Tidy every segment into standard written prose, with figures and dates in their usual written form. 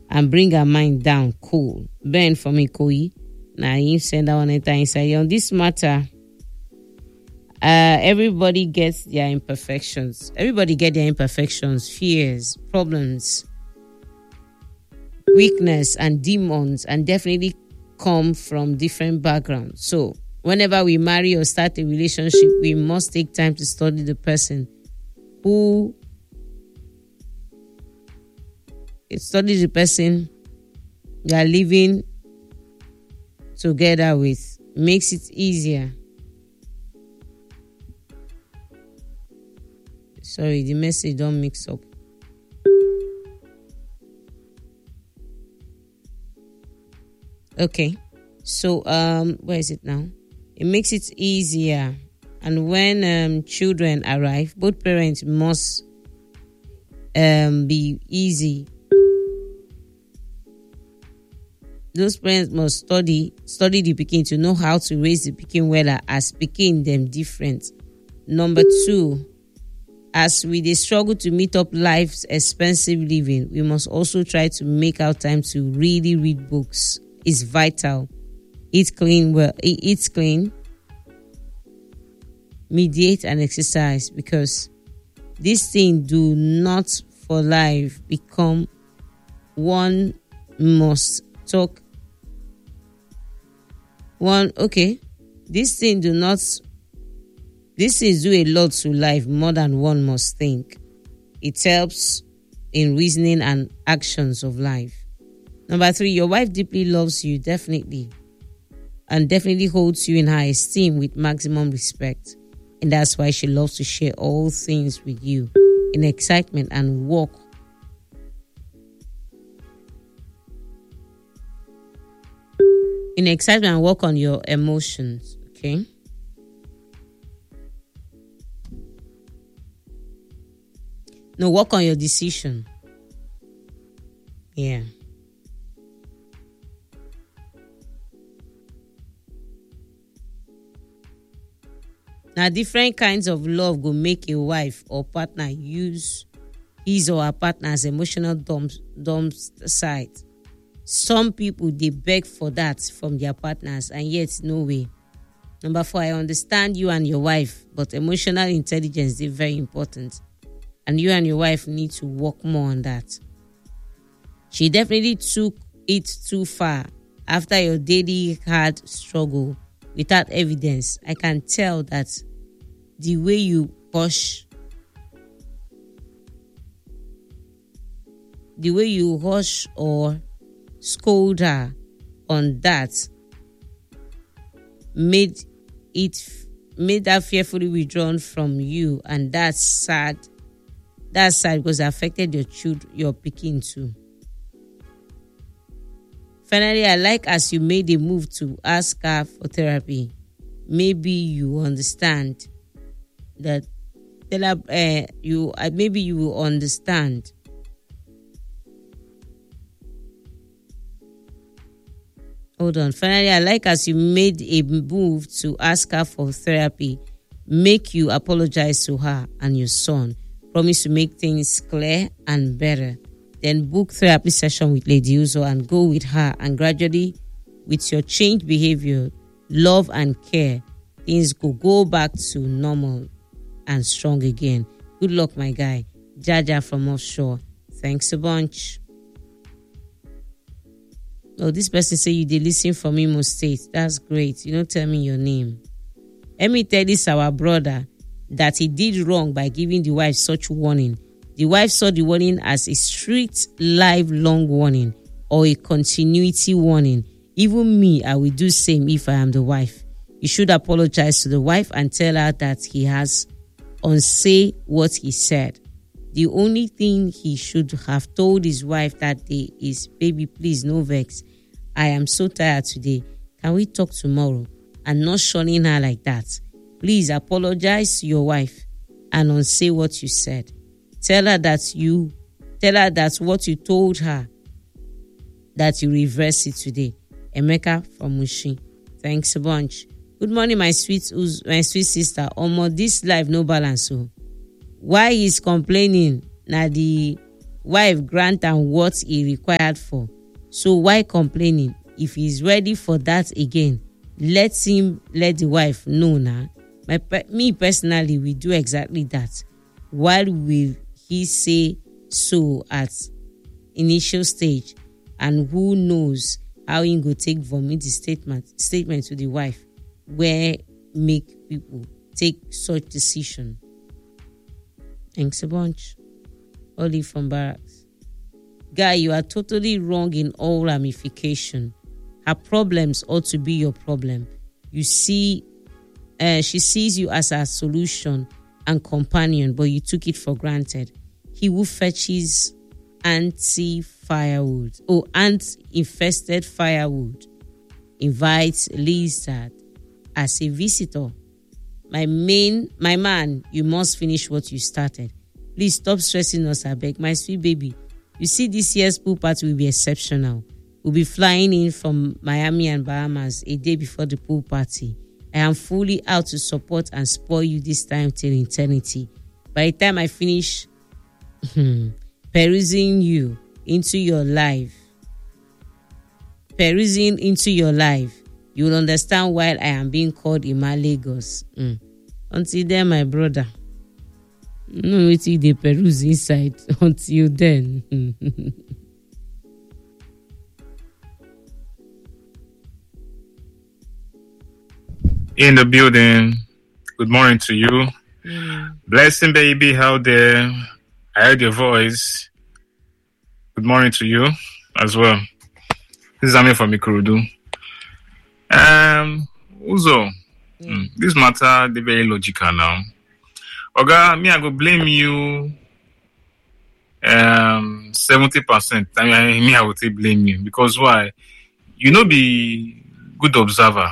and bring her mind down. Cool. Ben from Ikoyi. Now you send that one enter inside. On this matter, everybody gets their imperfections. Everybody get their imperfections, fears, problems, weakness, and demons, and definitely come from different backgrounds. So whenever we marry or start a relationship, we must take time to study the person you are living together with. Makes it easier. Sorry, the message don't mix up. Okay. So where is it now? It makes it easier. And when children arrive, both parents must be easy. Those parents must study the pikin to know how to raise the pikin well, as pikin them different. Number 2, as we dey struggle to meet up life's expensive living, we must also try to make out time to really read books. It's vital. Eat clean, meditate and exercise, because this thing do not for life become one must talk. This thing do a lot to life more than one must think. It helps in reasoning and actions of life. Number 3, your wife deeply loves you, definitely, and definitely holds you in high esteem with maximum respect. And that's why she loves to share all things with you in excitement and walk on your emotions. Okay. No, work on your decision. Yeah. Now, different kinds of love go make a wife or partner use his or her partner's emotional dump side. Some people, they beg for that from their partners, and yet no way. Number 4, I understand you and your wife, but emotional intelligence is very important. And you and your wife need to work more on that. She definitely took it too far after your daily hard struggle without evidence. I can tell that the way you hush or scold her on that made her fearfully withdrawn from you, and that's sad. That's sad because it affected your pikin too. Finally, I like as you made a move to ask her for therapy. Maybe you understand that. Maybe you will understand. Hold on. Finally, I like as you made a move to ask her for therapy. Make you apologize to her and your son. Promise to make things clear and better. Then book therapy session with Lady Uzo and go with her, and gradually, with your changed behavior, love and care, things go back to normal and strong again. Good luck, my guy. Jaja from offshore. Thanks a bunch. Oh, this person say you did listen from Imo State. That's great. You don't tell me your name. Let me tell this our brother that he did wrong by giving the wife such warning. The wife saw the warning as a strict lifelong warning or a continuity warning. Even me, I will do same if I am the wife. You should apologize to the wife and tell her that he has unsay what he said. The only thing he should have told his wife that day is, baby, please, no vex. I am so tired today. Can we talk tomorrow? And not shunning her like that. Please apologize to your wife and unsay what you said. Tell her that what you told her, that you reverse it today. Emeka from Mushi. Thanks a bunch. Good morning, my sweet sister. Omo, this life no balance. So why is complaining? Na the wife grant am what he required for. So why complaining? If he's ready for that again, let him let the wife know now. Me personally, we do exactly that. Why will he say so at initial stage, and who knows how he go take vomit the statement to the wife where make people take such decision. Thanks a bunch. Olive from Barracks. Guy, you are totally wrong in all ramification. Her problems ought to be your problem. You see, she sees you as a solution and companion, but you took it for granted. He who fetches ant-infested firewood invites lizard as a visitor. My man, you must finish what you started. Please stop stressing us, I beg. My sweet baby, you see, this year's pool party will be exceptional. We'll be flying in from Miami and Bahamas a day before the pool party. I am fully out to support and spoil you this time till eternity. By the time I finish perusing into your life, you will understand why I am being called Ima Lagos. Until then, my brother, no waiting the peruse inside. Until then. In the building, good morning to you. Blessing, baby, how there? I heard your voice. Good morning to you as well. This is Ami from Ikorodu. Uzo, this matter, they very logical now. Oga, me, I go blame you 70%. I would say blame you. Because why? You know, be good observer.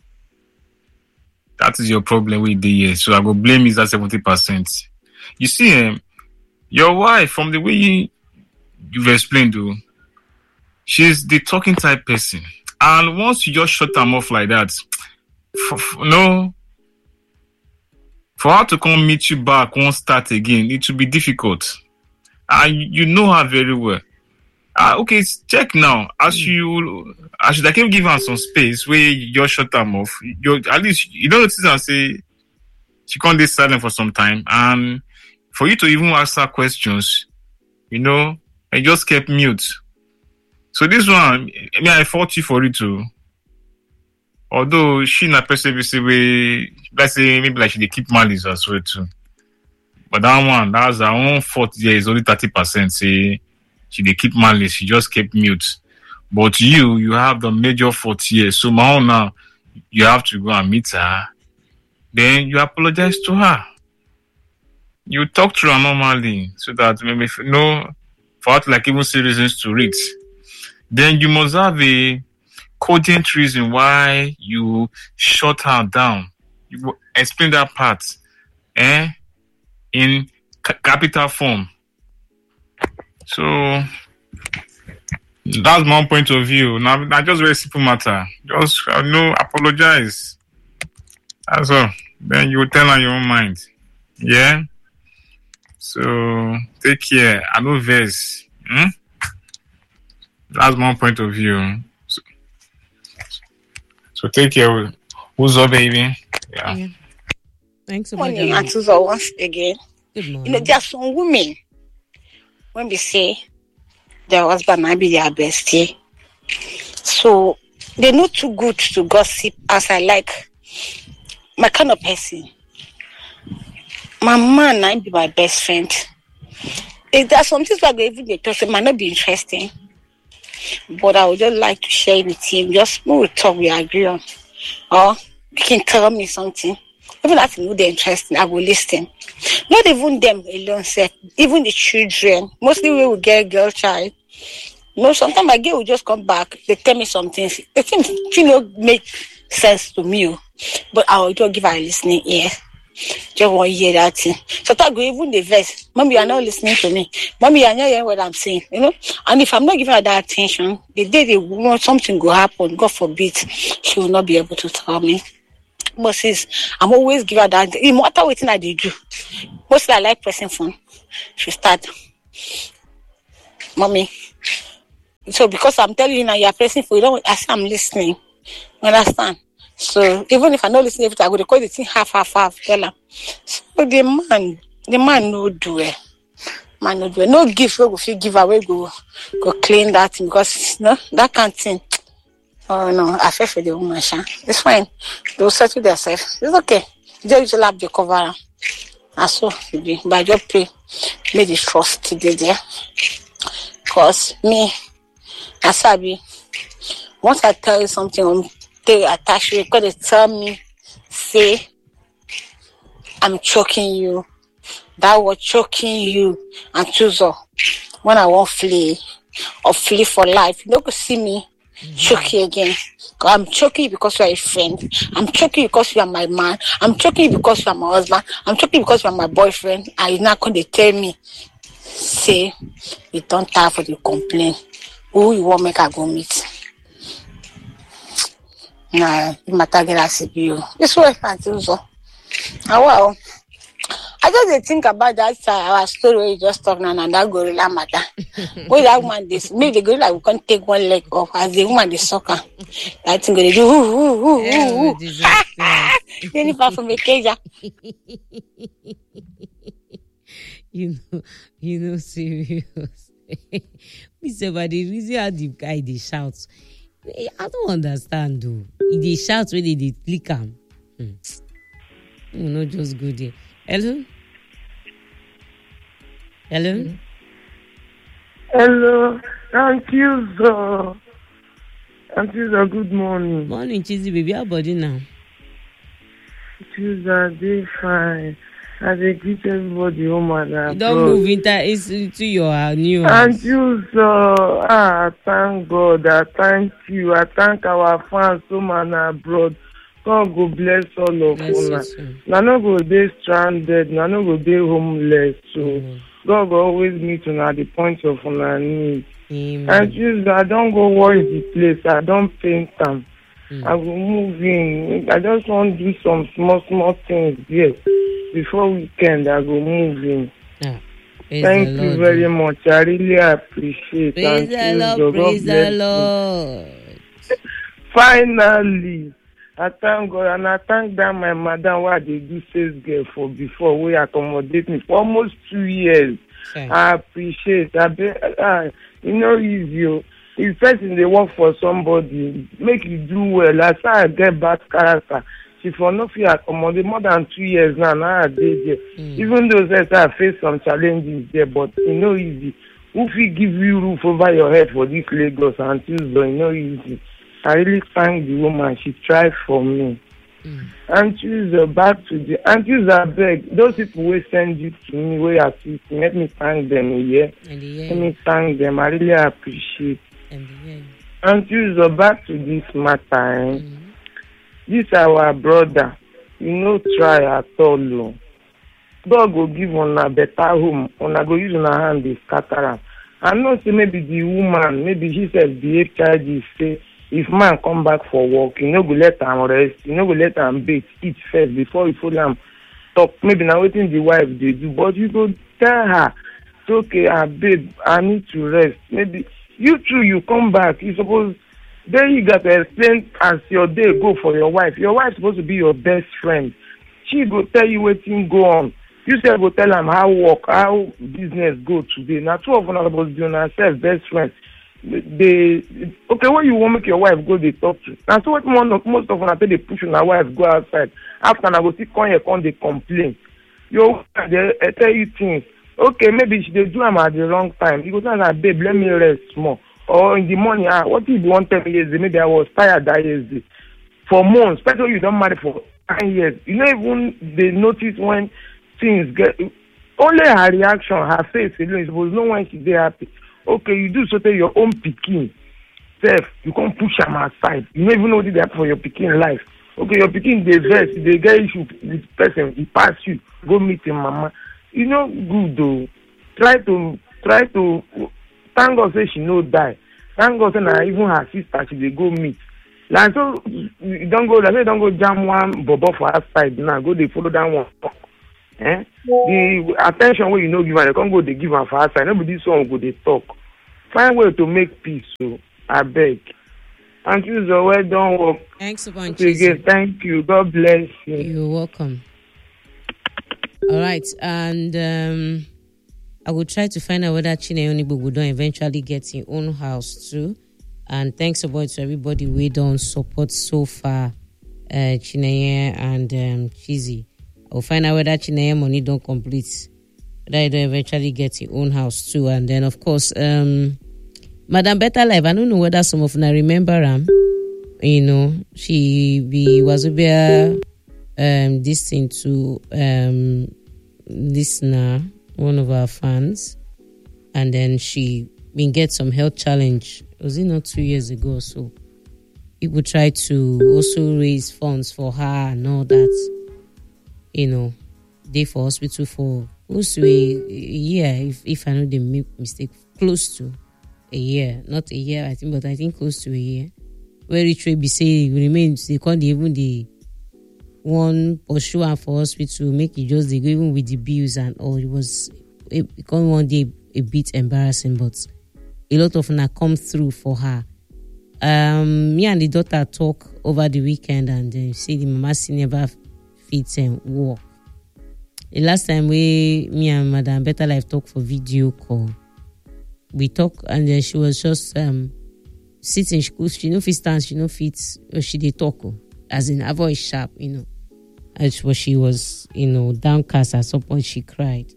That is your problem with the year. So I go blame you that 70%. You see, your wife, from the way you've explained, though, she's the talking type person. And once you just shut them off like that, for her to come meet you back, won't start again, it will be difficult. And you know her very well. Okay, check now. I should give her some space where you just shut them off. At least you don't notice and say she can't be silent for some time. And for you to even ask her questions, I just kept mute. So this one, I fought you for it too. Although she not perceive way, let's say maybe like she they keep malice as well too. But that's her own fault. There is only 30%. Say she they keep malice. She just kept mute. But you have the major fault here. So now you have to go and meet her. Then you apologize to her. You talk to her normally so that maybe for her to like even see reasons to read. Then you must have a cogent reason why you shut her down. You explain that part, in capital form. So that's my point of view. Now, just very simple matter. Just apologize. That's all. Then you tell her your own mind. Yeah. So take care. I know verse. That's my point of view. So take care. Who's up, baby? Yeah. Thanks so much. Morning, Atuzo, once again. Good morning. There are some women, when we say their husband might be their bestie, so they're not too good to gossip as I like. My kind of person. My man might be my best friend. If there are some things like even the person might not be interesting, but I would just like to share with him. Just we talk, we agree on, or you can tell me something. Even if you know they're interesting, I will listen. Not even them alone, sir. Even the children. Mostly we will get a girl child. Sometimes my girl will just come back. They tell me something. The thing make sense to me, but I will just give her a listening ear. Just want to hear that thing. So that go even the verse. Mommy, you are not listening to me. Mommy, you are not hearing what I'm saying. And if I'm not giving her that attention, the day they want something will happen, God forbid, she will not be able to tell me. But since I'm always giving her that, no matter what I do, mostly I like pressing phone. She start. mommy. So because I'm telling you now, you're pressing for you, don't I say I'm listening. You understand? So even if I don't listen, I go to call the thing half, tell her. So the man no do it. Man no do it. No gift we go fit give away, go clean that thing because no, that can't thing. Oh no, I feel for the woman, Sha. It's fine. They'll settle themselves. It's okay. They usually have the cover. And so it be. But I just pray, may the trust today there. Cause me, as I be, once I tell you something, they attach you because they tell me, say, I'm choking you. That was choking you and choose when I won't flee or flee for life. You don't go see me choke you again. I'm choking you because you are a friend. I'm choking you because you are my man. I'm choking you because you are my husband. I'm choking you because you are my boyfriend. And you're not going to tell me, say, you don't have for the complaint. Who you want make I go meet? Nah, it matter get as you. This way I do so. Well, I just think about that our story where you just talk now and that gorilla matter. Where that woman this maybe the gorilla will can't take one leg off as the woman the sucker. I think they do Then if I from a cage. You know, serious. Me say, but the reason how the guy they shout, I don't understand though. If they shout when they click am, you know, just go there. Hello. Hello, thank you, sir. Thank you, sir. Good morning. Morning, Cheesy baby. How about you now? Tuesday, day fine. I greet everybody home and abroad. Don't move into your new house. And you, sir. Thank God. I thank you. I thank our fans home and abroad. God go bless all of us. I no go be stranded. I no go be homeless. So God go always meet you at the point of our need. And you, I don't go worry the place. I don't paint them. I will move in. I just want to do some small things. Yes. Before weekend, I go move in. Thank you very much. I really appreciate it. Praise the Lord. Finally, I thank God and I thank that my madam why they do sales girl for before we accommodate me for almost 2 years. Okay. I appreciate it. You know, easy. If person they work for somebody, make you do well. As I get bad character. She for no feel accommodate more than 2 years now. Now I did there. Even though I face some challenges there, but you know easy. If we give you roof over your head for this Lagos and Tuesday, you know easy. I really thank the woman. She tried for me. And Tuesday back to the and Tuesday beg those people will send you to me where I see. Let me thank them. Yeah. Let me thank them. I really appreciate. And Tuesday back to this matter. This our brother, you know, try at all. God go give on a better home, on a go use on a hand they scatter am. I know say maybe the woman, maybe she said the HIV say if man come back for work, you know go let am rest, you know go let am bathe, eat first before you follow am talk. Maybe now waiting the wife they do, but you go tell her, it's okay, babe, I need to rest. Maybe you too, you come back, you suppose. Then you got to explain as your day go for your wife. Your wife supposed to be your best friend. She go tell you what thing go on. You say go tell them how work, how business go today. Now two of them are supposed to be on ourselves best friends. Okay, what you want make your wife go they talk to? Now so what most of them are they push on our wife go outside. After I go see come they complain. Your wife they tell you things. Okay, maybe they do them at the wrong time. You go tell her, babe, let me rest more. Or in the morning, what if you want 10 years? Maybe I was tired that yesterday. For months, especially you don't marry for 9 years. You know, even they notice when things get. Only her reaction, her face alone, is supposed to know when she's happy. Okay, you do so tell your own pikin. Self, you can't push them aside. You don't even know what they have for your pikin life. Okay, your pikin, they vex, they get issue with person, he pass you, go meet him, mama. You know, good though. Try to. Thank God say she no die. Thank God say na even her sister she dey go meet. Like so you don't go jam one bobo for outside now. Go dey follow that one. The attention wey you no give her, they can't go dey give her for outside. Nobody this one go dey talk. find way to make peace. So I beg. Auntie Zoe, don't work. Thanks a bunch. Again, thank you. God bless you. You're welcome. All right, and I will try to find out whether Chinenye Onigbo don't eventually get his own house too. And thanks a bunch to everybody we don't support so far, Chinenye and Chizzy. I will find out whether Chinenye money don't complete, whether he don't eventually get his own house too. And then of course, Madam Better Life. I don't know whether some of them remember you know, she was over this thing to listener, one of our fans, and then she been get some health challenge. Was it not 2 years ago or so? People try to also raise funds for her and all that. You know, they for hospital for close to a year. If I know they make mistake, close to a year, not a year, I think, but I think close to a year. Where it will be say remains, they can't even the one pursue her for hospital, make it just they go even with the bills and all. It become one day a bit embarrassing, but a lot of them come through for her. Me and the daughter talk over the weekend, and then say the mama never fits and walk. The last time me and Madam Better Life talk for video call, we talk, and then she was just sitting. She no fit stand, she no fit. She dey talk, as in her voice sharp, you know. And she was, you know, downcast. At some point, she cried.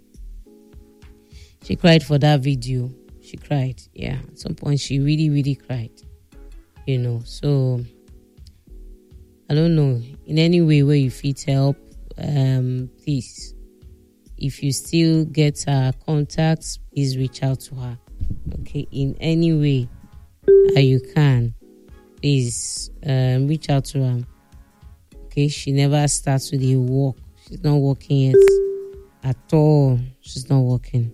She cried for that video. She cried, yeah. At some point, she really, really cried. You know, so I don't know. In any way where you fit help, please. If you still get her contacts, please reach out to her. Okay, in any way you can, please reach out to her. Okay, she never starts with the work. She's not working yet at all. She's not working.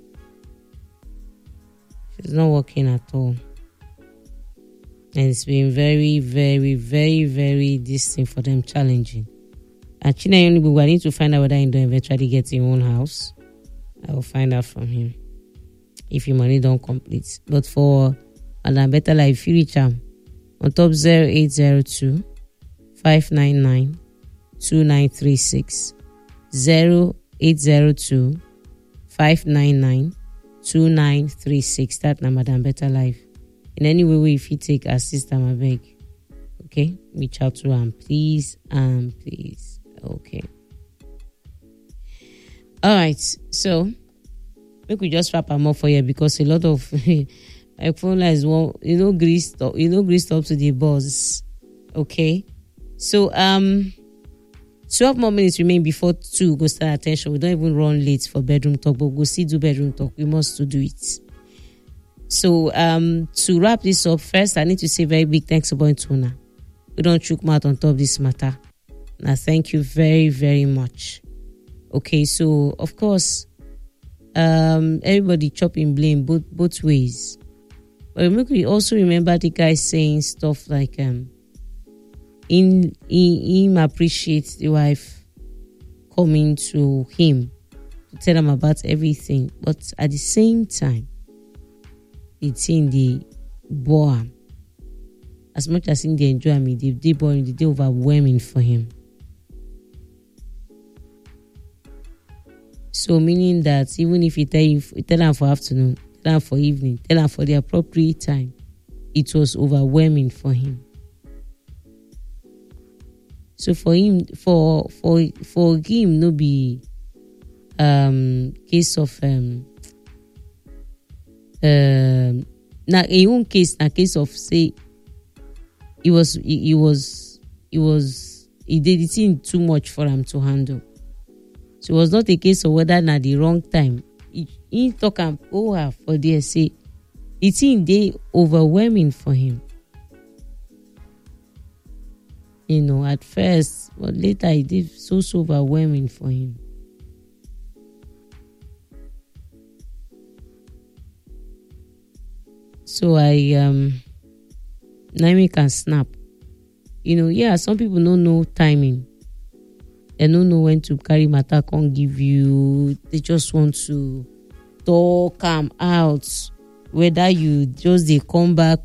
She's not working at all. And it's been very, very, very, very distinct for them, challenging. And Chinenye Onigbo, I need to find out whether he don't eventually get his own house. I will find out from him if your money don't complete. But for Madam Better Life, you reach him on top 0802 599 2936 0802 599 2936. That na Madam Better Life. In any way, if you take assist, I beg. Okay, reach out to him, please, please. Okay. All right. So we could just wrap them up for you because a lot of my phone lines won't, greased up to the buzz. Okay. So 12 more minutes remain before 2 go start attention. We don't even run late for bedroom talk, but we'll still do bedroom talk. We must to do it. So to wrap this up, first I need to say very big thanks to Boy Tuna. We don't choke mouth on top of this matter. Now thank you very, very much. Okay, so of course everybody chopping blame both ways. But we also remember the guy saying stuff like him appreciates the wife coming to him to tell him about everything, but at the same time it's in the bore. As much as in the enjoy me, they boring, they overwhelming for him. So meaning that even if you tell them for afternoon, tell them for evening, tell them for the appropriate time, it was overwhelming for him. So for him, for him, no be case of na in one case, na case of say he did it in too much for him to handle. So it was not a case of whether na the wrong time. He talk and for there say it's in day overwhelming for him. At first, but later it did so overwhelming for him. So Naomi can snap. Some people don't know timing. They don't know when to carry matter, can't give you. They just want to talk out. whether you just dey come back